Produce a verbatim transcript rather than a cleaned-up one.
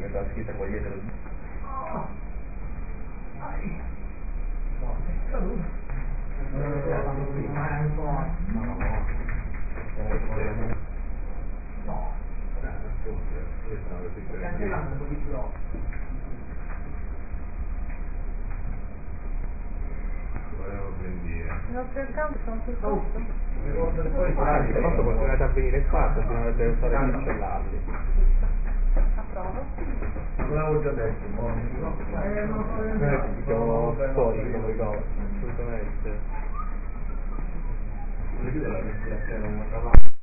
metto la scritta qua dietro. Oh. Ai. No, è caduto. Ma è un po'. No, no, no. No. Cancellando un po' di più. I nostri account sono sul posto. Tanto continuate a venire qua, continuate a stare a cancellarli. A prova. Non l'avevo già detto, no? Eh, non so. Noi siamo fuori come cosa, assolutamente. Non chiude la respirazione, non